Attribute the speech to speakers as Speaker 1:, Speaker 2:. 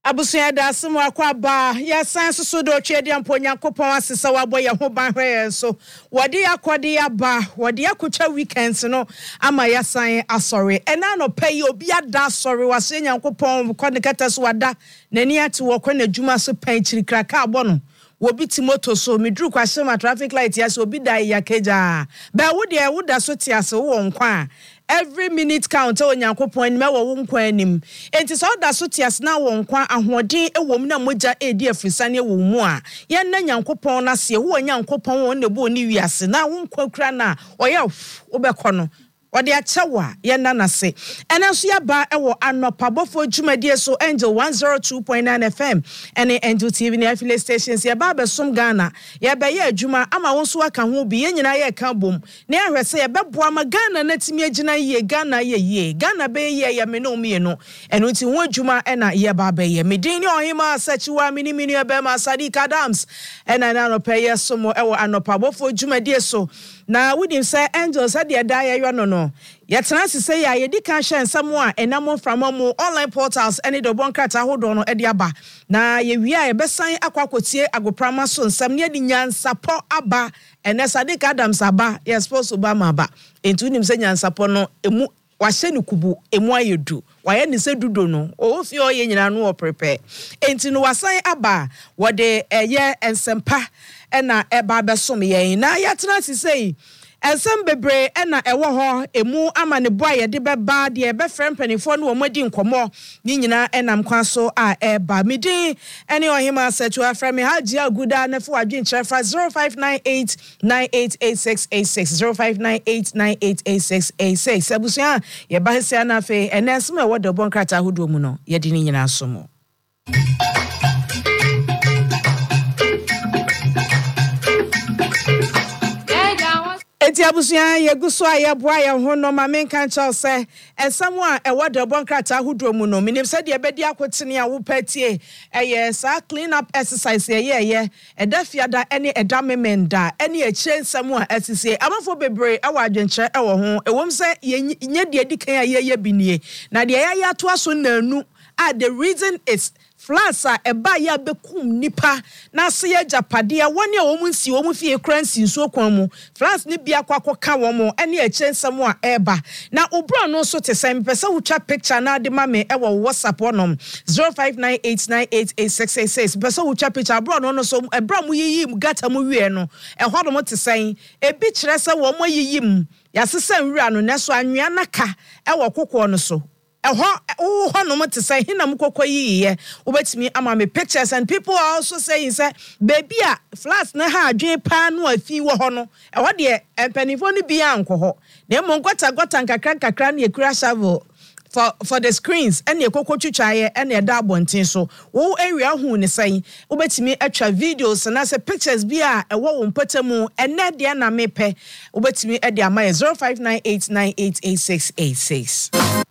Speaker 1: Abusuya da simu akwa ba ya sansu so do twedi ampo Nyankopon asesa wabo ye ho ban hwe so wode akode ya ba wode akotwa weekends no ama ya san asori ena no pay obi ada asori wase Nyankopon ko ne kata so wada nani ate wo ko na dwuma so pan chirikra ka abo no wobi timoto so medru kwase ma traffic light ya so obi da ya keja ba wo da so tiase wo nkwa every minute count o Nyankopon me wo nkwa anim enti so da so tiase na wo nkwa ahoden ewom na moja edi afrisane wo mu a ye na Nyankopon na se wo Nyankopon wo ne bo ni wiase na wo nkwa kura na oya obekọ no wode achewa ye na nase ena so ya ba ewo anopa bofo dwumadie so Angel 102.9 FM ene Angel TV ne affiliate stations ye ba besom Ghana ye be ye adwuma ama won so aka ho bi ye nyina ye ka bom ne ahwese ye beboa ma Ghana na timi agina ye Ghana ye Ghana be ye me no me no eno ti ho adwuma ena ye ba be ye medin ne ohima sachiwa mini e be ma Sadiq Adams ena na no pe ye somo ewo anopa bofo dwumadie so na wodim say Angel said the die no yetena sese ya yedika hye nsamo a enamo framamu online portals ene do bonkrata hodo no ede aba na ye wi a ye besan akwakotie agoprama so nsam ne adi nyansapo aba ene Sadiq Adams aba ye suppose Obama aba entu nim se nyansapo no emu wahye ne kubu emu ayedu waye ne se dudo no o fi o ye nyina no o prepare enti no wasan aba wode eye ensempa ena eba besom ye na yetena sese ensem bebre ena ewo ho emu ama ne boa ye de beba de ebe frem panifo no omadi nkomo ni nyina enam kwa so a eba midin ene ohima setu afrem haji aguda na fo adwen kyerefra 0598988686 abusia ye ba hisia na fe enesem ewo de bonkrata hodo mu no ye de ni nyina asomo eti abusuya yeguso ayeboa ye ho no ma menka ncha se ensam a ewo de bonkrata hudro mu no minim se de ebedi akotene a wo patie eye sa clean up exercise ye edafiada ene edamemenda ene eche ensam a asise amafo bebre ewo adwenche ewo ho ewom se nye de edikan a ye binie na de ya to aso nanu the reason is flasa eba ya bekum nipa na se ya japade a woni a wo nsi wo fie kransi nso kwan mu flas ni bia kwakoka wo mo ene a chensam a eba na obro no so te sem pese wo twa picture na de ma me ewo WhatsApp wonom 0598988686 pese wo twa picture bro no so ebra mu yiyi mu gata mu wie no ehwo no te sen ebi kire se wo mo yiyi mu ya sesem wura no ne so anwea naka ewo kokko no so ho no mo te say hina mo kokoyi ye obetimi ama me pictures and people are also saying say baby a flats na ha adwen pa no afi wo ho no ho de empanifo no bia anko ho na mo ngota nkakra na ekura shovel for the screens and ye kokotwitwaye and ye da bonten so wo area hu ne say obetimi atwa videos na say pictures bia ewo wo mpatamu ene de na mepe obetimi e de ama 0598988686